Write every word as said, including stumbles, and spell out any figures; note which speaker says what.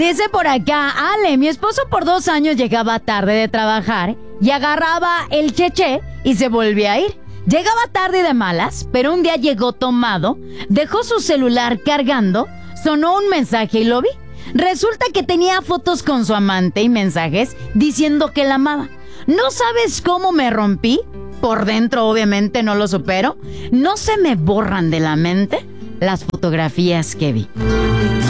Speaker 1: Dice por acá, Ale, mi esposo por dos años llegaba tarde de trabajar y agarraba el cheche y se volvía a ir. Llegaba tarde y de malas, pero un día llegó tomado, dejó su celular cargando, sonó un mensaje y lo vi. Resulta que tenía fotos con su amante y mensajes diciendo que la amaba. ¿No sabes cómo me rompí? Por dentro obviamente no lo supero. No se me borran de la mente las fotografías que vi.